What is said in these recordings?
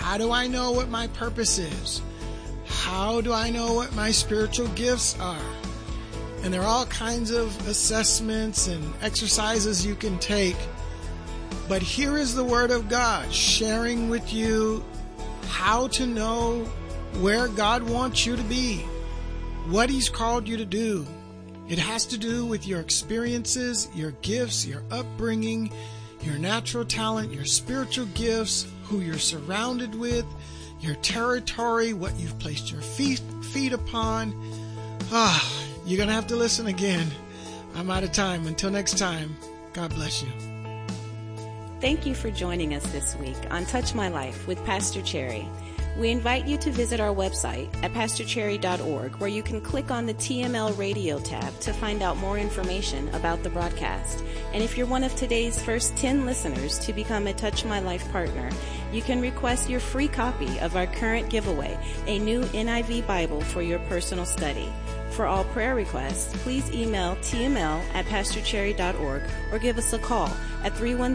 How do I know what my purpose is? How do I know what my spiritual gifts are? And there are all kinds of assessments and exercises you can take. But here is the Word of God sharing with you how to know where God wants you to be, what He's called you to do. It has to do with your experiences, your gifts, your upbringing, your natural talent, your spiritual gifts, who you're surrounded with, your territory, what you've placed your feet upon. You're going to have to listen again. I'm out of time. Until next time, God bless you. Thank you for joining us this week on Touch My Life with Pastor Cherry. We invite you to visit our website at pastorcherry.org, where you can click on the TML Radio tab to find out more information about the broadcast. And if you're one of today's first 10 listeners to become a Touch My Life partner, you can request your free copy of our current giveaway, a new NIV Bible for your personal study. For all prayer requests, please email tml@pastorcherry.org or give us a call at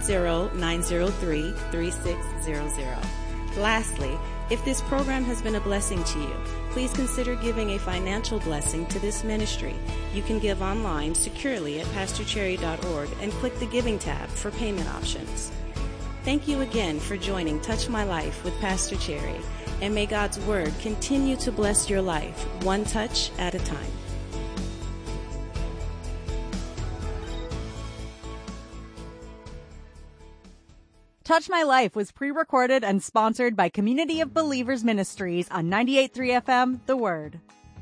310-903-3600. Lastly, if this program has been a blessing to you, please consider giving a financial blessing to this ministry. You can give online securely at pastorcherry.org and click the Giving tab for payment options. Thank you again for joining Touch My Life with Pastor Cherry, and may God's Word continue to bless your life, one touch at a time. Touch My Life was pre-recorded and sponsored by Community of Believers Ministries on 98.3 FM, The Word.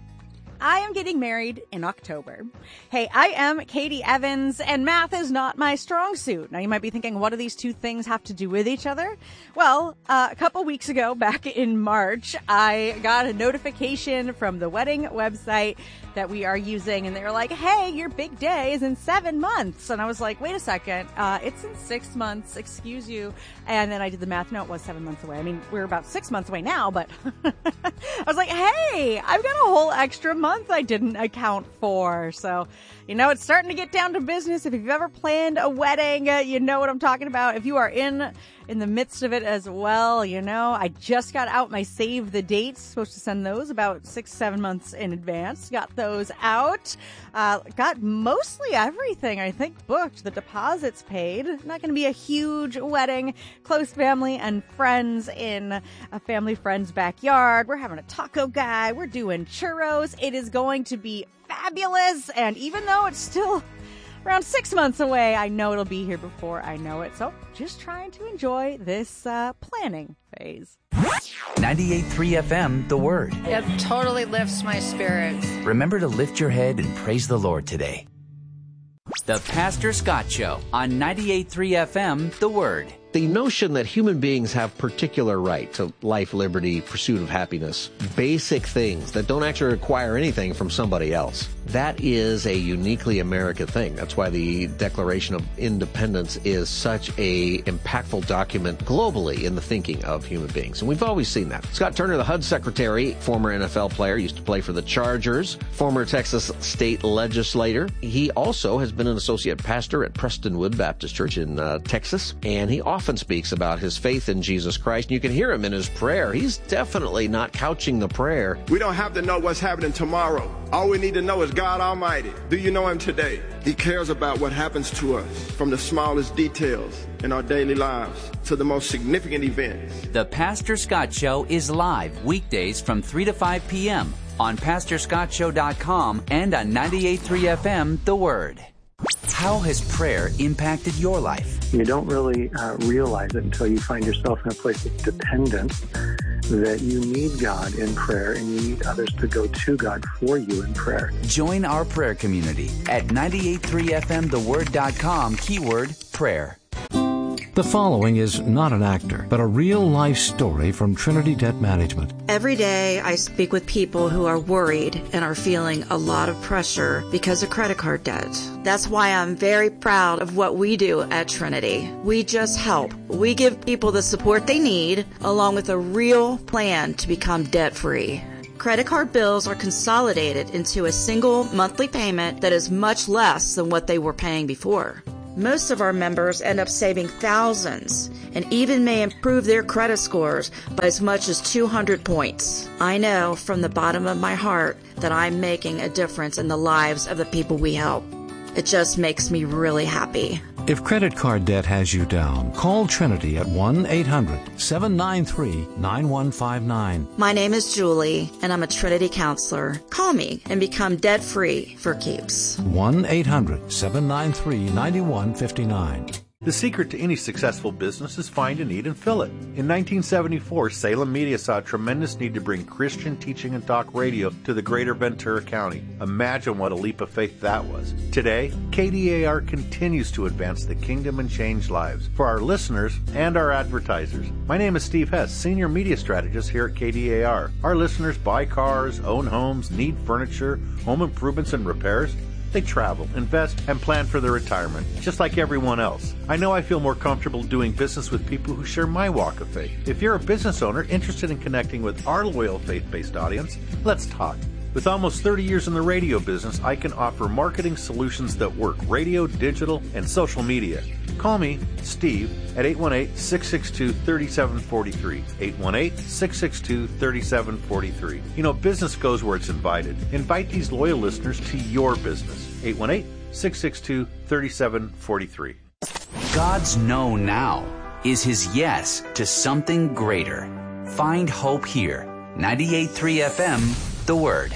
I am getting married in October. Hey, I am Katie Evans, and math is not my strong suit. Now, you might be thinking, what do these two things have to do with each other? Well, a couple weeks ago, back in March, I got a notification from the wedding website that we are using, and they were like, hey, your big day is in 7 months. And I was like, wait a second, it's in 6 months, excuse you. And then I did the math. No, it was 7 months away. I mean, we're about 6 months away now, but I was like, hey, I've got a whole extra month I didn't account for. So, you know, it's starting to get down to business. If you've ever planned a wedding, you know what I'm talking about. If you are in the midst of it as well, you know, I just got out my save the dates. Supposed to send those about 6-7 months in advance. Got those out. Got mostly everything, I think, booked. The deposits paid. Not going to be a huge wedding. Close family and friends in a family friend's backyard. We're having a taco guy. We're doing churros. It is going to be fabulous. And even though it's still around 6 months away, I know it'll be here before I know it. So just trying to enjoy this planning phase. 98.3 FM, The Word. It totally lifts my spirits. Remember to lift your head and praise the Lord today. The Pastor Scott Show on 98.3 FM, The Word. The notion that human beings have particular right to life, liberty, pursuit of happiness, basic things that don't actually require anything from somebody else, that is a uniquely American thing. That's why the Declaration of Independence is such a impactful document globally in the thinking of human beings. And we've always seen that. Scott Turner, the HUD secretary, former NFL player, used to play for the Chargers, former Texas state legislator. He also has been an associate pastor at Prestonwood Baptist Church in Texas, and he often speaks about his faith in Jesus Christ. And you can hear him in his prayer. He's definitely not couching the prayer. We don't have to know what's happening tomorrow. All we need to know is God Almighty. Do you know Him today? He cares about what happens to us, from the smallest details in our daily lives to the most significant events. The Pastor Scott Show is live weekdays from 3 to 5 p.m. on PastorScottShow.com and on 98.3 FM, The Word. How has prayer impacted your life? You don't really realize it until you find yourself in a place of dependence, that you need God in prayer and you need others to go to God for you in prayer. Join our prayer community at 98.3FMTheWord.com, keyword prayer. The following is not an actor, but a real-life story from Trinity Debt Management. Every day I speak with people who are worried and are feeling a lot of pressure because of credit card debt. That's why I'm very proud of what we do at Trinity. We just help. We give people the support they need, along with a real plan to become debt-free. Credit card bills are consolidated into a single monthly payment that is much less than what they were paying before. Most of our members end up saving thousands and even may improve their credit scores by as much as 200 points. I know from the bottom of my heart that I'm making a difference in the lives of the people we help. It just makes me really happy. If credit card debt has you down, call Trinity at 1-800-793-9159. My name is Julie, and I'm a Trinity counselor. Call me and become debt-free for keeps. 1-800-793-9159. The secret to any successful business is find a need and fill it. In 1974, Salem Media saw a tremendous need to bring Christian teaching and talk radio to the greater Ventura County. Imagine what a leap of faith that was. Today, KDAR continues to advance the kingdom and change lives for our listeners and our advertisers. My name is Steve Hess, Senior Media Strategist here at KDAR. Our listeners buy cars, own homes, need furniture, home improvements and repairs. They travel, invest, and plan for their retirement, just like everyone else. I know I feel more comfortable doing business with people who share my walk of faith. If you're a business owner interested in connecting with our loyal faith-based audience, let's talk. With almost 30 years in the radio business, I can offer marketing solutions that work: radio, digital, and social media. Call me, Steve, at 818-662-3743. 818-662-3743. You know, business goes where it's invited. Invite these loyal listeners to your business. 818-662-3743. God's no now is His yes to something greater. Find hope here. 98.3 FM, The Word.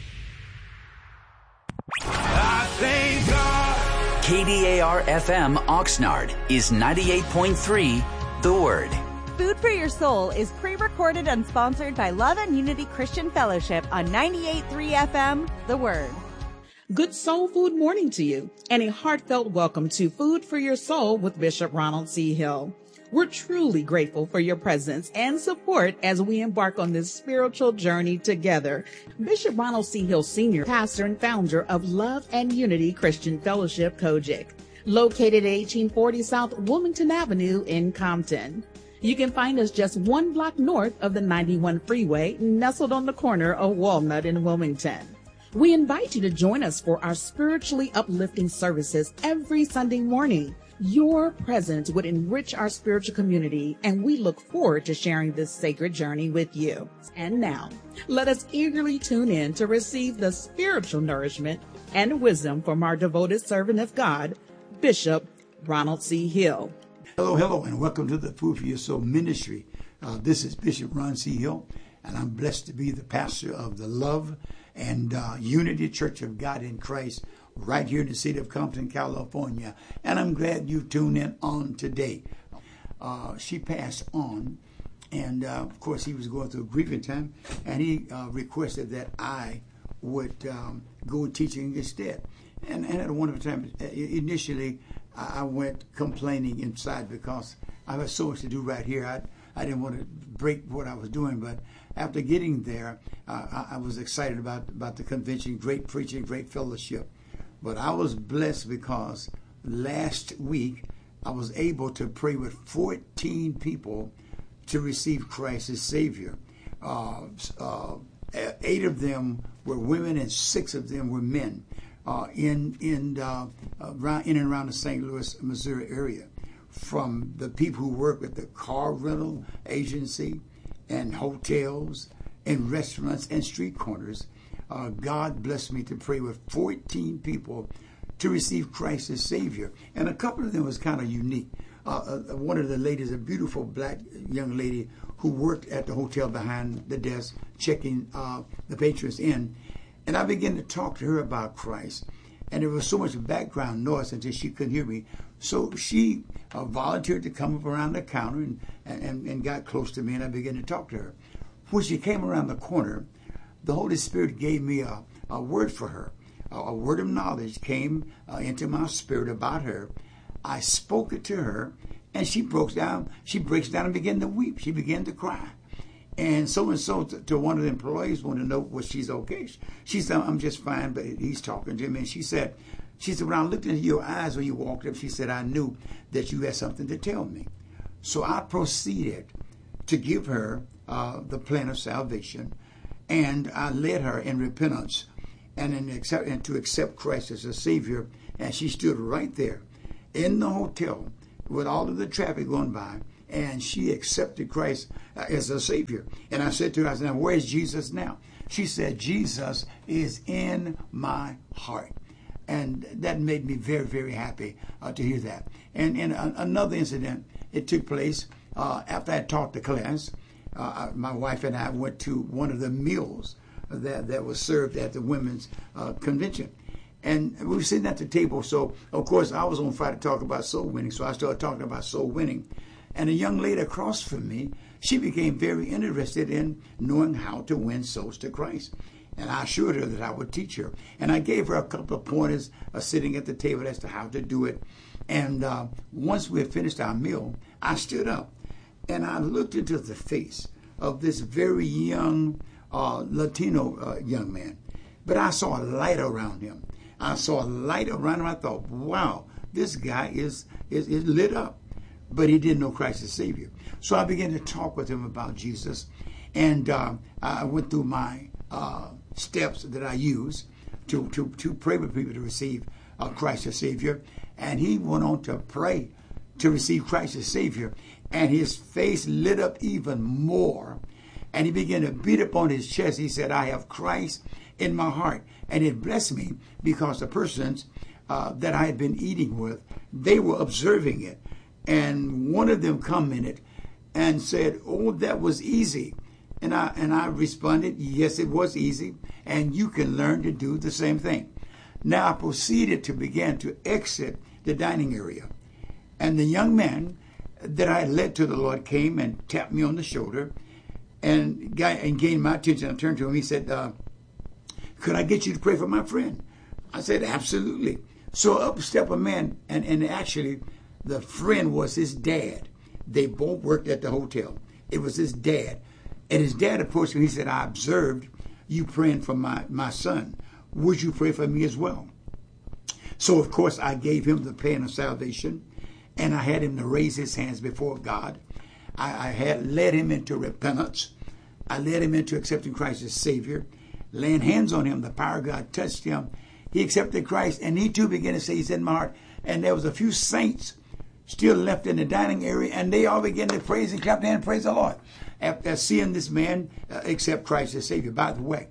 I thank God. KDAR FM Oxnard is 98.3 The Word. Food for Your Soul is pre-recorded and sponsored by Love and Unity Christian Fellowship on 98.3 FM The Word. Good soul food morning to you, and a heartfelt welcome to Food for Your Soul with Bishop Ronald C. Hill. We're truly grateful for your presence and support as we embark on this spiritual journey together. Bishop Ronald C. Hill Sr., pastor and founder of Love and Unity Christian Fellowship, Kojic, located at 1840 South Wilmington Avenue in Compton. You can find us just 1 block north of the 91 freeway, nestled on the corner of Walnut and Wilmington. We invite you to join us for our spiritually uplifting services every Sunday morning. Your presence would enrich our spiritual community, and we look forward to sharing this sacred journey with you. And now, let us eagerly tune in to receive the spiritual nourishment and wisdom from our devoted servant of God, Bishop Ronald C. Hill. Hello, and welcome to the Food for Your Soul ministry. This is Bishop Ron C. Hill, and I'm blessed to be the pastor of the Love and Unity Church of God in Christ, right here in the city of Compton, California. And I'm glad you tuned in on today. She passed on, and of course he was going through a grieving time, and he requested that I would go teaching instead. And at a wonderful time. Initially, I went complaining inside because I had so much to do right here. I didn't want to break what I was doing, but after getting there, I was excited about the convention, great preaching, great fellowship. But I was blessed because last week I was able to pray with 14 people to receive Christ as Savior. 8 of them were women and 6 of them were men in and around the St. Louis, Missouri area. From the people who work with the car rental agency and hotels and restaurants and street corners, God blessed me to pray with 14 people to receive Christ as Savior. And a couple of them was kind of unique. One of the ladies, a beautiful black young lady who worked at the hotel behind the desk, checking the patrons in. And I began to talk to her about Christ. And there was so much background noise until she couldn't hear me. So she volunteered to come up around the counter and got close to me, and I began to talk to her. When she came around the corner, the Holy Spirit gave me a word for her. A word of knowledge came into my spirit about her. I spoke it to her, and she breaks down and began to weep. She began to cry. And so to one of the employees wanted to know, was she's okay? She said, I'm just fine, but he's talking to me. And she said, when I looked into your eyes when you walked up, she said, I knew that you had something to tell me. So I proceeded to give her the plan of salvation, and I led her in repentance and to accept Christ as a Savior. And she stood right there in the hotel with all of the traffic going by, and she accepted Christ as her Savior. And I said to her, I said, now, where's Jesus now? She said, Jesus is in my heart. And that made me very, very happy to hear that. And another incident, it took place after I taught the class. My wife and I went to one of the meals that was served at the women's convention. And we were sitting at the table. So, of course, I was on fire to talk about soul winning. So I started talking about soul winning. And a young lady across from me, she became very interested in knowing how to win souls to Christ. And I assured her that I would teach her. And I gave her a couple of pointers sitting at the table as to how to do it. And once we had finished our meal, I stood up and I looked into the face of this very young Latino young man. But I saw a light around him. I saw a light around him. I thought, wow, this guy is lit up. But he didn't know Christ as Savior. So I began to talk with him about Jesus. And I went through my steps that I use to pray with people to receive Christ as Savior. And he went on to pray to receive Christ as Savior. And his face lit up even more. And he began to beat upon his chest. He said, I have Christ in my heart. And it blessed me because the persons that I had been eating with, they were observing it. And one of them commented and said, oh, that was easy. And I responded, yes, it was easy, and you can learn to do the same thing. Now I proceeded to begin to exit the dining area. And the young man that I had led to the Lord came and tapped me on the shoulder and gained my attention. I turned to him. He said, could I get you to pray for my friend? I said, absolutely. So up stepped a man, and actually the friend was his dad. They both worked at the hotel. It was his dad. And his dad approached me. He said, I observed you praying for my son. Would you pray for me as well? So, of course, I gave him the plan of salvation, and I had him to raise his hands before God. I had led him into repentance. I led him into accepting Christ as Savior. Laying hands on him, the power of God touched him. He accepted Christ, and he too began to say, he's in my heart. And there was a few saints still left in the dining area, and they all began to praise and clap their hands and praise the Lord after seeing this man accept Christ as Savior. By the way,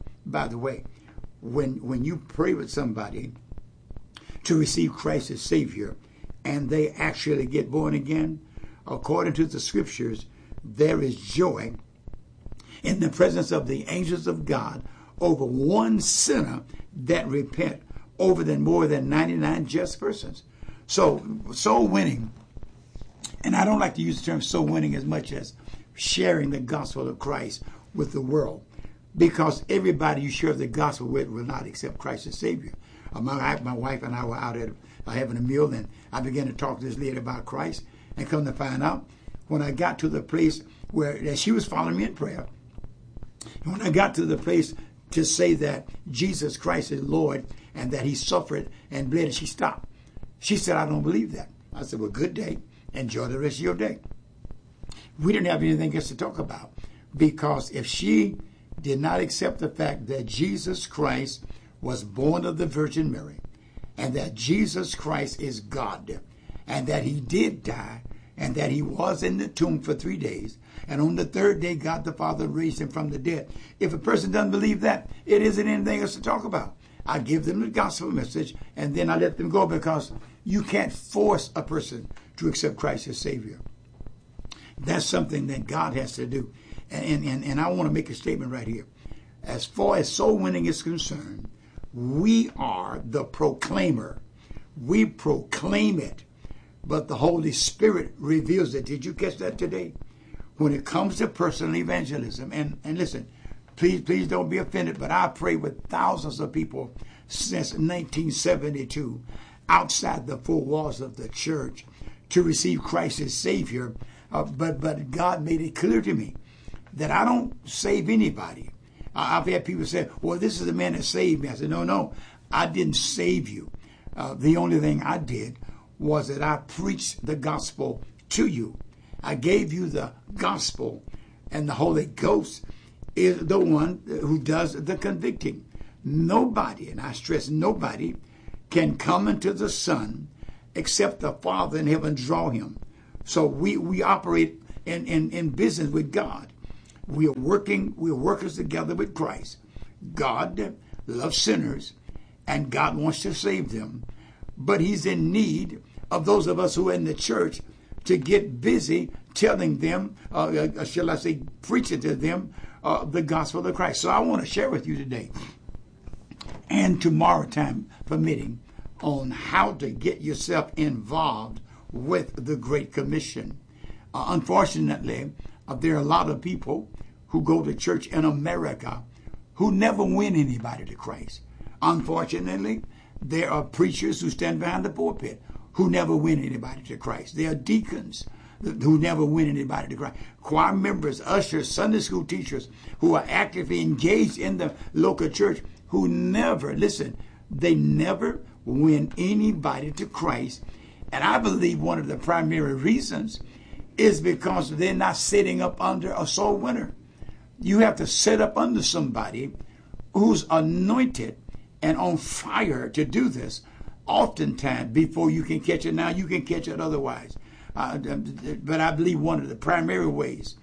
when you pray with somebody to receive Christ as Savior and they actually get born again, according to the Scriptures, there is joy in the presence of the angels of God over one sinner that repent over than more than 99 just persons. So soul winning, and I don't like to use the term soul winning as much as sharing the gospel of Christ with the world, because everybody you share the gospel with will not accept Christ as Savior. My wife and I were out at having a meal, and I began to talk to this lady about Christ, and come to find out, when I got to the place where she was following me in prayer, and when I got to the place to say that Jesus Christ is Lord and that he suffered and bled, and she stopped. She said, I don't believe that. I said, well, good day. Enjoy the rest of your day. We didn't have anything else to talk about, because if she did not accept the fact that Jesus Christ was born of the Virgin Mary, and that Jesus Christ is God, and that he did die, and that he was in the tomb for 3 days, and on the third day God the Father raised him from the dead. If a person doesn't believe that, it isn't anything else to talk about. I give them the gospel message, and then I let them go, because you can't force a person to accept Christ as Savior. That's something that God has to do. And I want to make a statement right here. As far as soul winning is concerned, we are the proclaimer. We proclaim it, but the Holy Spirit reveals it. Did you catch that today? When it comes to personal evangelism, and listen, please don't be offended, but I prayed with thousands of people since 1972 outside the four walls of the church to receive Christ as Savior. But God made it clear to me that I don't save anybody. I've had people say, well, this is the man that saved me. I said, no, I didn't save you. The only thing I did was that I preached the gospel to you. I gave you the gospel, and the Holy Ghost is the one who does the convicting. Nobody, and I stress nobody, can come into the Son except the Father in heaven draw him. So we operate in business with God. We're workers together with Christ. God loves sinners, and God wants to save them. But he's in need of those of us who are in the church to get busy telling them, shall I say, preaching to them the gospel of Christ. So I want to share with you today, and tomorrow, time permitting, on how to get yourself involved with the Great Commission. Unfortunately, there are a lot of people who go to church in America who never win anybody to Christ. Unfortunately, there are preachers who stand behind the pulpit who never win anybody to Christ. There are deacons who never win anybody to Christ. Choir members, ushers, Sunday school teachers who are actively engaged in the local church who never, listen, they never win anybody to Christ. And I believe one of the primary reasons is because they're not sitting up under a soul winner. You have to sit up under somebody who's anointed and on fire to do this oftentimes before you can catch it. Now you can catch it otherwise. But I believe one of the primary ways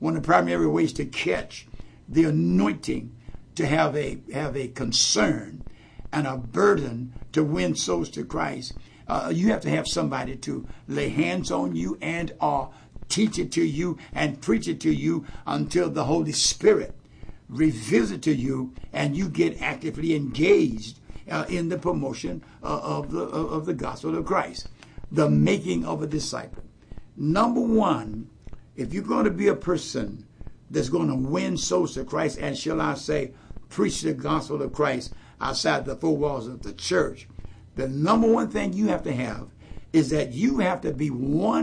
to catch the anointing, to have a concern and a burden to win souls to Christ, you have to have somebody to lay hands on you and teach it to you and preach it to you until the Holy Spirit revisit to you and you get actively engaged in the promotion of the gospel of Christ, the making of a disciple. Number one, if you're going to be a person that's going to win souls to Christ and, shall I say, preach the gospel of Christ outside the four walls of the church, the number one thing you have to have is that you have to be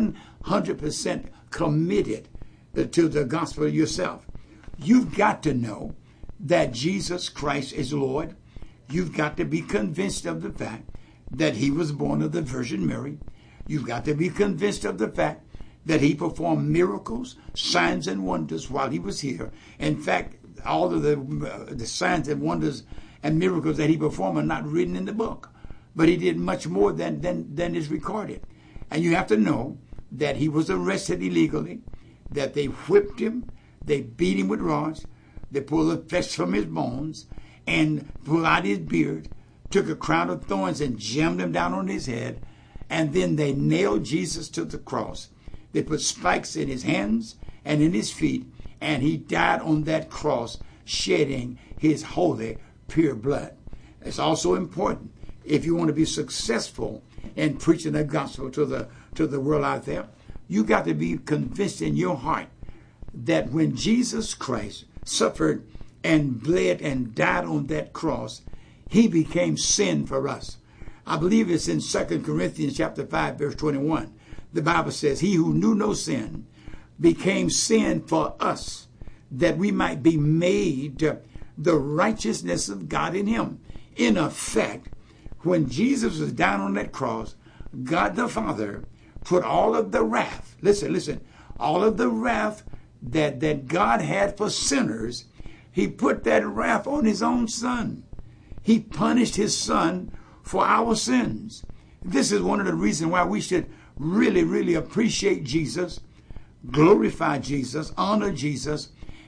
100% committed to the gospel yourself. You've got to know that Jesus Christ is Lord. You've got to be convinced of the fact that he was born of the Virgin Mary. You've got to be convinced of the fact that he performed miracles, signs, and wonders while he was here. In fact, all of the signs and wonders and miracles that he performed are not written in the book. But he did much more than is recorded. And you have to know that he was arrested illegally, that they whipped him, they beat him with rods, they pulled the flesh from his bones, and pulled out his beard, took a crown of thorns and jammed him down on his head, and then they nailed Jesus to the cross. They put spikes in his hands and in his feet, and he died on that cross, shedding his holy, pure blood. It's also important, if you want to be successful in preaching the gospel to the world out there, you got to be convinced in your heart that when Jesus Christ suffered and bled and died on that cross, he became sin for us. I believe it's in 2 Corinthians chapter 5, verse 21. The Bible says, he who knew no sin became sin for us, that we might be made the righteousness of God in him. In effect, when Jesus was down on that cross, God the Father put all of the wrath, listen, all of the wrath that God had for sinners, he put that wrath on his own son. He punished his son for our sins. This is one of the reasons why we should really, really appreciate Jesus, glorify Jesus, honor Jesus,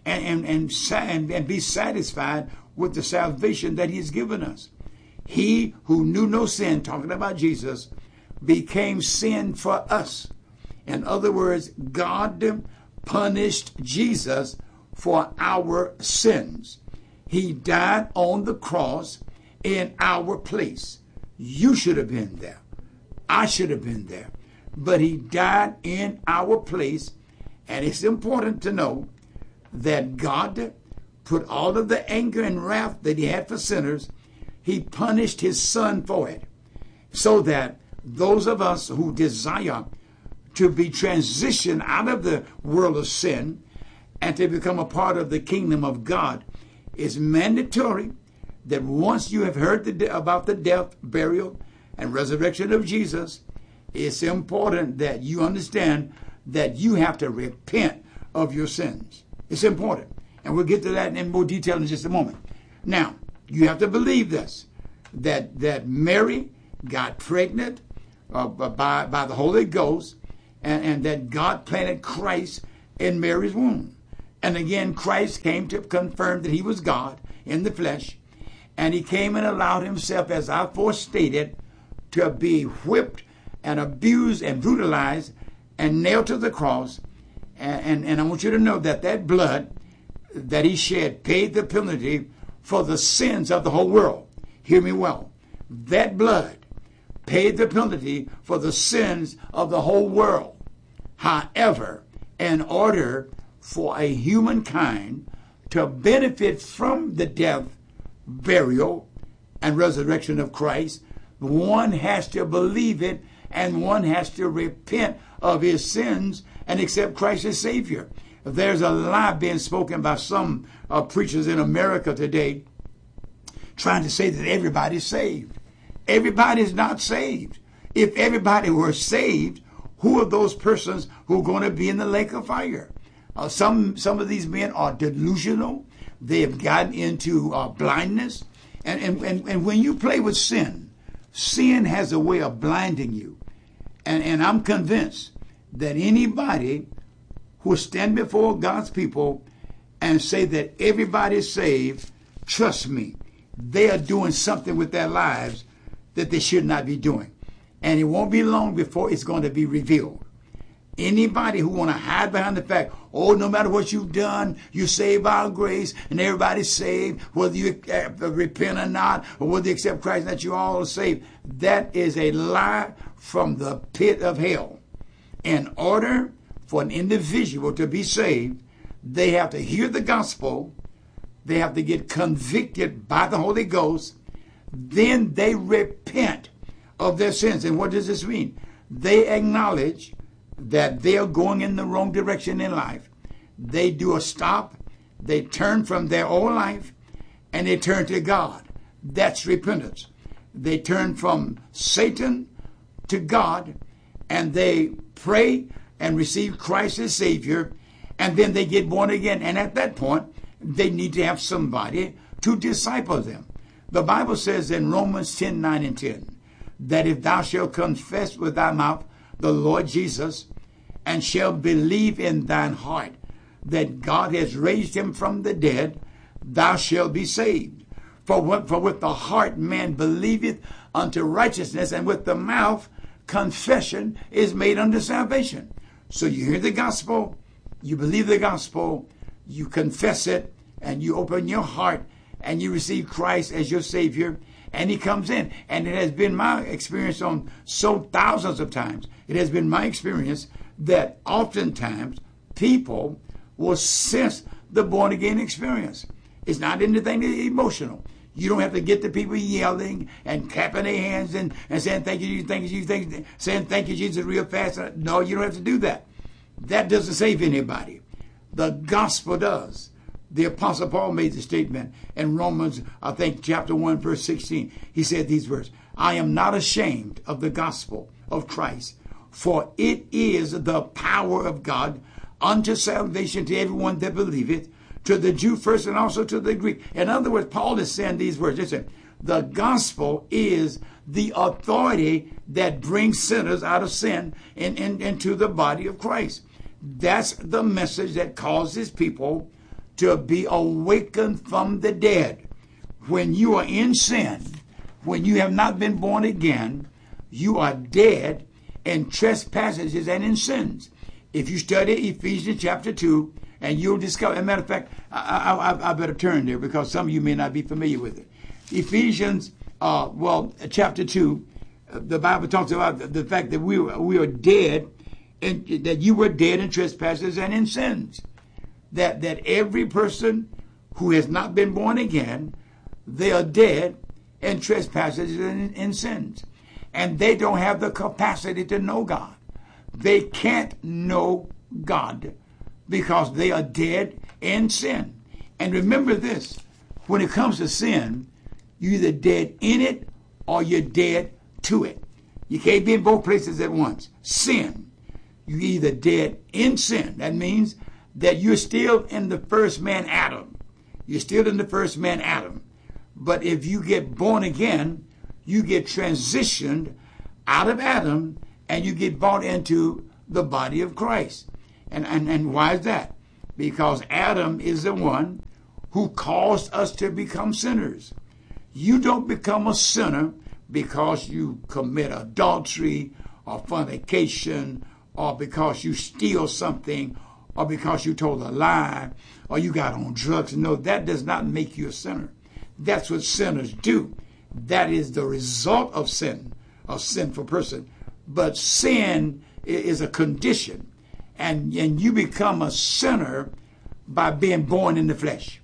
and be satisfied with the salvation that he's given us. He who knew no sin, talking about Jesus, became sin for us. In other words, God punished Jesus for our sins. He died on the cross in our place. You should have been there. I should have been there. But he died in our place. And it's important to know that God put all of the anger and wrath that he had for sinners, he punished his son for it, so that those of us who desire to be transitioned out of the world of sin and to become a part of the kingdom of God, it's mandatory that once you have heard about the death, burial, and resurrection of Jesus, it's important that you understand that you have to repent of your sins. It's important. And we'll get to that in more detail in just a moment. Now, you have to believe this, that Mary got pregnant by the Holy Ghost, and that God planted Christ in Mary's womb. And again, Christ came to confirm that he was God in the flesh, and he came and allowed himself, as I forestated, to be whipped and abused and brutalized and nailed to the cross. And I want you to know that that blood that he shed paid the penalty for the sins of the whole world. Hear me well. That blood paid the penalty for the sins of the whole world. However, in order for a humankind to benefit from the death, burial, and resurrection of Christ, one has to believe it, and one has to repent of his sins and accept Christ as Savior. There's a lie being spoken by some preachers in America today trying to say that everybody's saved. Everybody's not saved. If everybody were saved, who are those persons who are going to be in the lake of fire? Some of these men are delusional. They have gotten into blindness. And when you play with sin, sin has a way of blinding you. And I'm convinced that anybody who stand before God's people and say that everybody's saved, trust me, they are doing something with their lives that they should not be doing. And it won't be long before it's going to be revealed. Anybody who want to hide behind the fact, oh, no matter what you've done, you're saved by grace, and everybody's saved, whether you repent or not, or whether you accept Christ, that you all are saved, that is a lie from the pit of hell. In order for an individual to be saved, they have to hear the gospel, they have to get convicted by the Holy Ghost, then they repent of their sins. And what does this mean? They acknowledge that they are going in the wrong direction in life. They do a stop, they turn from their old life, and they turn to God. That's repentance. They turn from Satan to God, and they pray and receive Christ as Savior, and then they get born again. And at that point, they need to have somebody to disciple them. The Bible says in Romans 10:9-10, that if thou shalt confess with thy mouth the Lord Jesus, and shalt believe in thine heart that God has raised him from the dead, thou shalt be saved. For with the heart man believeth unto righteousness, and with the mouth confession is made unto salvation. So you hear the gospel, you believe the gospel, you confess it, and you open your heart, and you receive Christ as your Savior, and he comes in. And it has been my experience on so thousands of times, it has been my experience that oftentimes people will sense the born-again experience. It's not anything emotional. You don't have to get the people yelling and clapping their hands and saying, thank you, thank you, thank you, saying thank you, Jesus, real fast. No, you don't have to do that. That doesn't save anybody. The gospel does. The Apostle Paul made the statement in Romans, I think, chapter 1, verse 16. He said these words, I am not ashamed of the gospel of Christ, for it is the power of God unto salvation to everyone that believeth, to the Jew first and also to the Greek. In other words, Paul is saying these words. He said, the gospel is the authority that brings sinners out of sin and into the body of Christ. That's the message that causes people to be awakened from the dead. When you are in sin, when you have not been born again, you are dead in trespasses and in sins. If you study Ephesians chapter 2, and you'll discover, as a matter of fact, I better turn there because some of you may not be familiar with it. Ephesians, chapter 2, the Bible talks about the fact that we are dead, and that you were dead in trespasses and in sins. That every person who has not been born again, they are dead in trespasses and in sins. And they don't have the capacity to know God. They can't know God because they are dead in sin. And remember this, when it comes to sin, you're either dead in it or you're dead to it. You can't be in both places at once. Sin, you're either dead in sin. That means that you're still in the first man Adam. You're still in the first man Adam. But if you get born again, you get transitioned out of Adam, and you get brought into the body of Christ. And why is that? Because Adam is the one who caused us to become sinners. You don't become a sinner because you commit adultery or fornication, or because you steal something, or because you told a lie, or you got on drugs. No, that does not make you a sinner. That's what sinners do. That is the result of sin, a sinful person. But sin is a condition, and you become a sinner by being born in the flesh.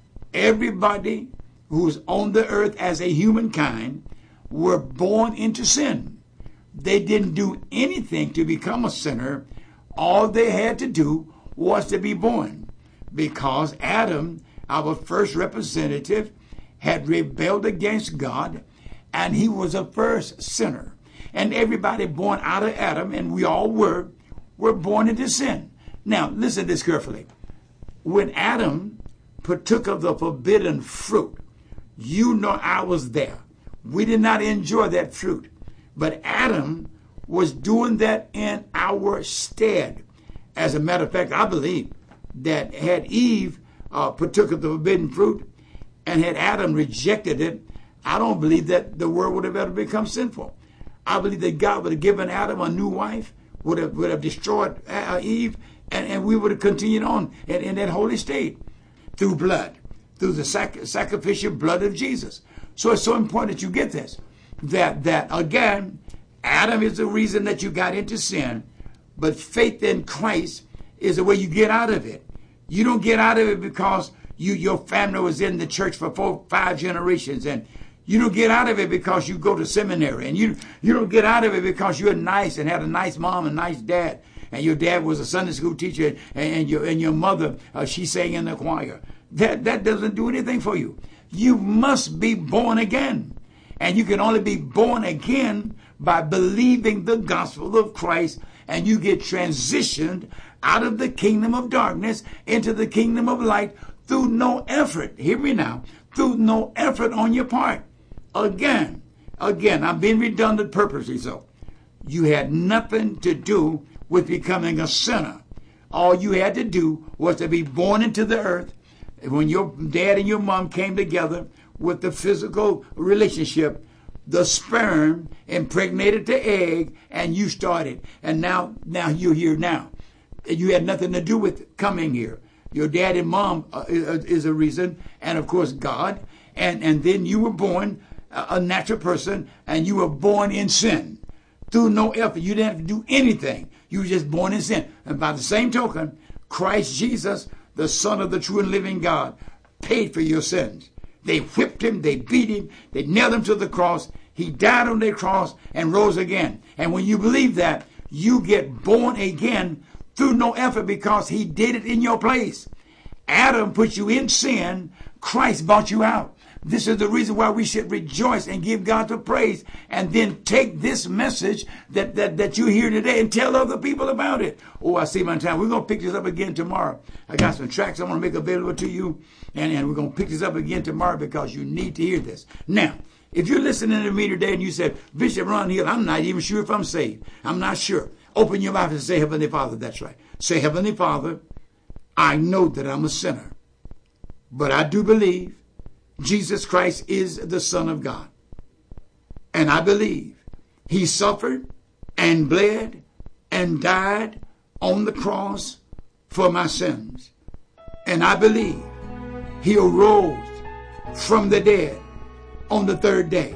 Everybody who's on the earth as a humankind were born into sin. They didn't do anything to become a sinner. All they had to do was to be born, because Adam, our first representative, had rebelled against God, and he was a first sinner. And everybody born out of Adam, and we all were born into sin. Now, listen to this carefully. When Adam partook of the forbidden fruit, you know I was there. We did not enjoy that fruit. But Adam was doing that in our stead. As a matter of fact, I believe that had Eve partook of the forbidden fruit and had Adam rejected it, I don't believe that the world would have ever become sinful. I believe that God would have given Adam a new wife, would have destroyed Eve, and we would have continued on in that holy state through blood, through the sacrificial blood of Jesus. So it's so important that you get this, that again, Adam is the reason that you got into sin, but faith in Christ is the way you get out of it. You don't get out of it because your family was in the church for 4-5 generations, and you don't get out of it because you go to seminary, and you don't get out of it because you're nice and had a nice mom and nice dad, and your dad was a Sunday school teacher, and your mother, she sang in the choir. That doesn't do anything for you. You must be born again, and you can only be born again by believing the gospel of Christ, and you get transitioned out of the kingdom of darkness into the kingdom of light through no effort. Hear me now. Through no effort on your part. Again, I'm being redundant purposely so. You had nothing to do with becoming a sinner. All you had to do was to be born into the earth. When your dad and your mom came together with the physical relationship, the sperm impregnated the egg, and you started. And now you're here now. You had nothing to do with coming here. Your dad and mom is a reason, and of course God. And then you were born a natural person, and you were born in sin. Through no effort. You didn't have to do anything. You were just born in sin. And by the same token, Christ Jesus, the Son of the true and living God, paid for your sins. They whipped him, they beat him, they nailed him to the cross. He died on the cross and rose again. And when you believe that, you get born again through no effort because he did it in your place. Adam put you in sin. Christ brought you out. This is the reason why we should rejoice and give God the praise, and then take this message that you hear today and tell other people about it. Oh, I see my time. We're going to pick this up again tomorrow. I got some tracks I want to make available to you, and we're going to pick this up again tomorrow because you need to hear this. Now, if you're listening to me today and you said, Bishop Ron Hill, I'm not even sure if I'm saved. I'm not sure. Open your mouth and say, Heavenly Father. That's right. Say, Heavenly Father, I know that I'm a sinner, but I do believe Jesus Christ is the Son of God. And I believe he suffered and bled and died on the cross for my sins. And I believe he arose from the dead on the third day.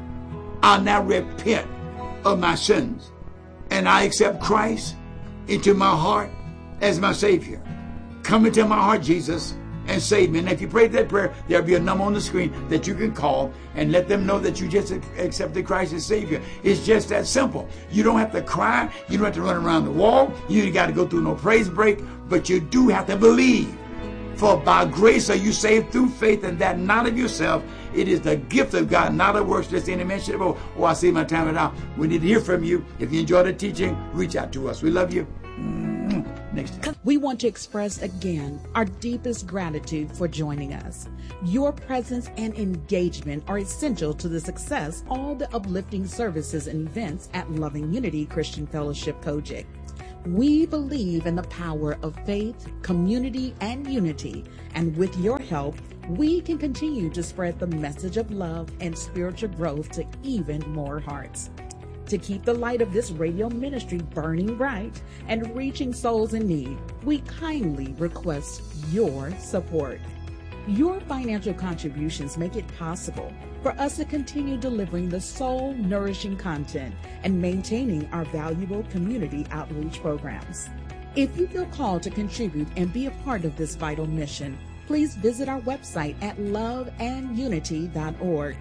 I now repent of my sins, and I accept Christ into my heart as my Savior. Come into my heart, Jesus, and save me. And if you prayed that prayer, there'll be a number on the screen that you can call and let them know that you just accepted Christ as Savior. It's just that simple. You don't have to cry. You don't have to run around the wall. You ain't got to go through no praise break, but you do have to believe. For by grace are you saved through faith, and that not of yourself. It is the gift of God, not of works, lest any man should have. Oh, I see my time is out. We need to hear from you. If you enjoyed the teaching, reach out to us. We love you. Now next time. We want to express again our deepest gratitude for joining us. Your presence and engagement are essential to the success of all the uplifting services and events at Loving Unity Christian Fellowship Kojic. We believe in the power of faith, community, and unity, and with your help, we can continue to spread the message of love and spiritual growth to even more hearts. To keep the light of this radio ministry burning bright and reaching souls in need, we kindly request your support. Your financial contributions make it possible for us to continue delivering the soul-nourishing content and maintaining our valuable community outreach programs. If you feel called to contribute and be a part of this vital mission, please visit our website at loveandunity.org,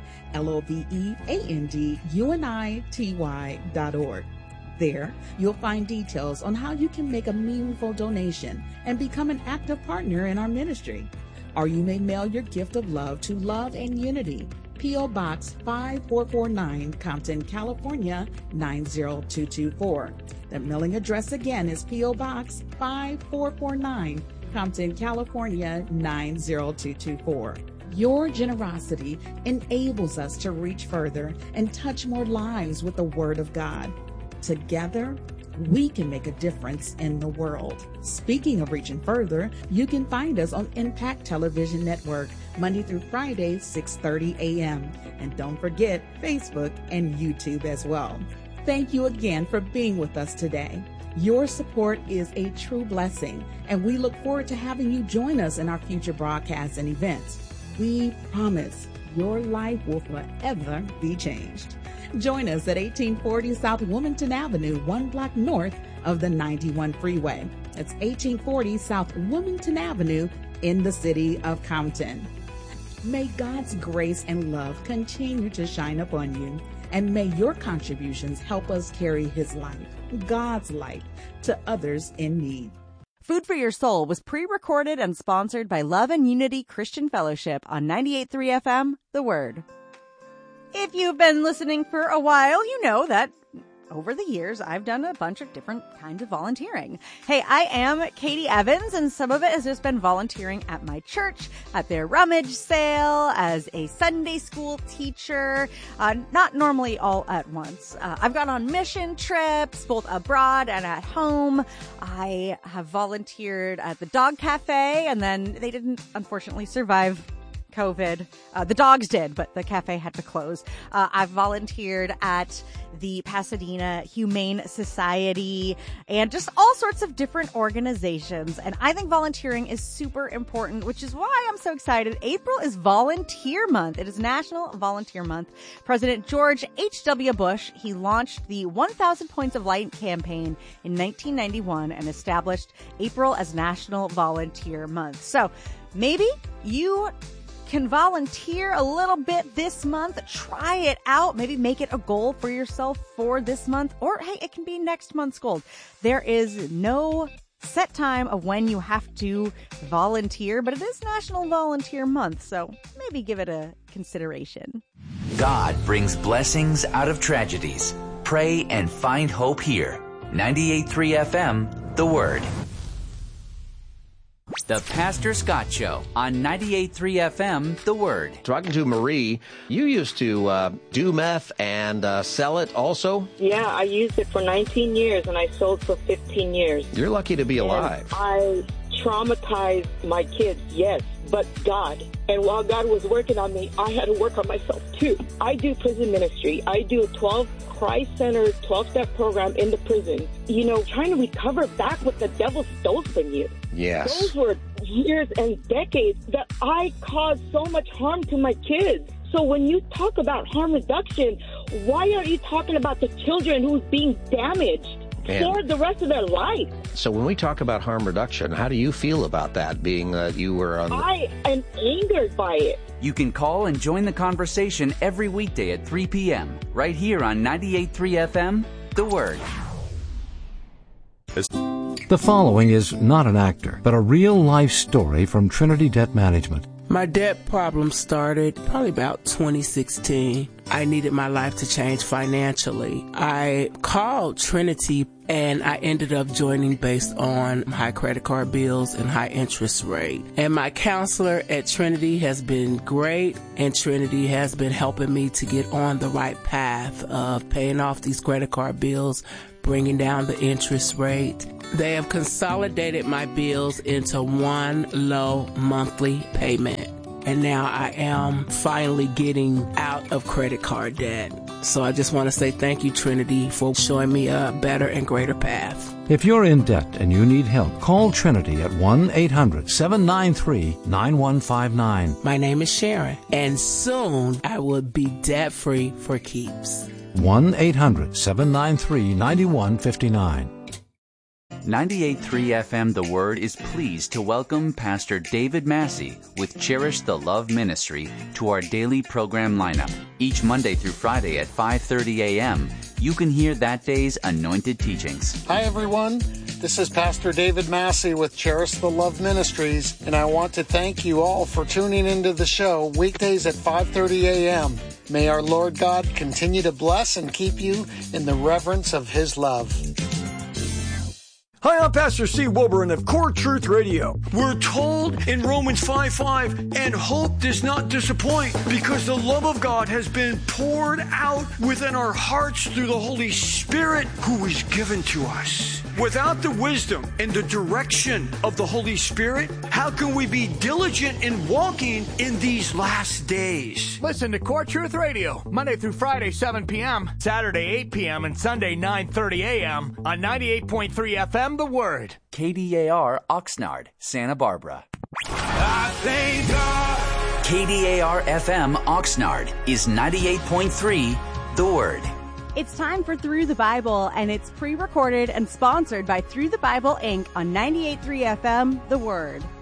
loveandunity.org. There, you'll find details on how you can make a meaningful donation and become an active partner in our ministry. Or you may mail your gift of love to Love and Unity, P.O. Box 5449, Compton, California 90224. The mailing address again is P.O. Box 5449, Compton, California 90224. Your generosity enables us to reach further and touch more lives with the Word of God. Together, we can make a difference in the world. Speaking of reaching further, you can find us on Impact Television Network, Monday through Friday, 6:30 a.m. And don't forget Facebook and YouTube as well. Thank you again for being with us today. Your support is a true blessing, and we look forward to having you join us in our future broadcasts and events. We promise your life will forever be changed. Join us at 1840 South Wilmington Avenue, 1 block north of the 91 freeway. That's 1840 South Wilmington Avenue in the city of Compton. May God's grace and love continue to shine upon you, and may your contributions help us carry His light, God's light, to others in need. Food for Your Soul was pre-recorded and sponsored by Love and Unity Christian Fellowship on 98.3 FM, The Word. If you've been listening for a while, you know that over the years, I've done a bunch of different kinds of volunteering. Hey, I am Katie Evans, and some of it has just been volunteering at my church, at their rummage sale, as a Sunday school teacher, not normally all at once. I've gone on mission trips, both abroad and at home. I have volunteered at the dog cafe, and then they didn't, unfortunately, survive COVID. The dogs did, but the cafe had to close. I've volunteered at the Pasadena Humane Society and just all sorts of different organizations. And I think volunteering is super important, which is why I'm so excited. April is Volunteer Month. It is National Volunteer Month. President George H.W. Bush, he launched the 1,000 Points of Light campaign in 1991 and established April as National Volunteer Month. So maybe you can volunteer a little bit this month. Try it out. Maybe make it a goal for yourself for this month, or hey, it can be next month's goal. There is no set time of when you have to volunteer, but it is National Volunteer Month, so maybe give it a consideration. God brings blessings out of tragedies. Pray and find hope here. 98.3 FM, The Word. The Pastor Scott Show on 98.3 FM, The Word. Talking to Marie, you used to do meth and sell it also? Yeah, I used it for 19 years and I sold for 15 years. You're lucky to be alive. And I traumatized my kids, yes, but God. And while God was working on me, I had to work on myself too. I do prison ministry. I do a 12 Christ-centered 12-step program in the prison. You know, trying to recover back what the devil stole from you. Yes. Those were years and decades that I caused so much harm to my kids. So when you talk about harm reduction, why are you talking about the children who's being damaged for the rest of their life? So when we talk about harm reduction, how do you feel about that, being that you were on I am angered by it. You can call and join the conversation every weekday at 3 p.m. right here on 98.3 FM, The Word. The following is not an actor, but a real-life story from Trinity Debt Management. My debt problem started probably about 2016. I needed my life to change financially. I called Trinity and I ended up joining based on high credit card bills and high interest rate. And my counselor at Trinity has been great, and Trinity has been helping me to get on the right path of paying off these credit card bills, bringing down the interest rate. They have consolidated my bills into one low monthly payment. And now I am finally getting out of credit card debt. So I just want to say thank you, Trinity, for showing me a better and greater path. If you're in debt and you need help, call Trinity at 1-800-793-9159. My name is Sharon, and soon I will be debt-free for keeps. 1-800-793-9159. 98.3 FM The Word is pleased to welcome Pastor David Massey with Cherish the Love Ministry to our daily program lineup. Each Monday through Friday at 5:30 a.m., you can hear that day's anointed teachings. Hi, everyone. This is Pastor David Massey with Cherish the Love Ministries, and I want to thank you all for tuning into the show weekdays at 5:30 a.m. May our Lord God continue to bless and keep you in the reverence of His love. Hi, I'm Pastor C. Wilburn of Core Truth Radio. We're told in Romans 5:5, and hope does not disappoint because the love of God has been poured out within our hearts through the Holy Spirit who is given to us. Without the wisdom and the direction of the Holy Spirit, how can we be diligent in walking in these last days? Listen to Core Truth Radio, Monday through Friday, 7 p.m., Saturday, 8 p.m., and Sunday, 9:30 a.m. on 98.3 FM, The Word. KDAR Oxnard, Santa Barbara. I thank God. KDAR FM Oxnard is 98.3 The Word. It's time for Through the Bible, and it's pre-recorded and sponsored by Through the Bible, Inc. on 98.3 FM, The Word.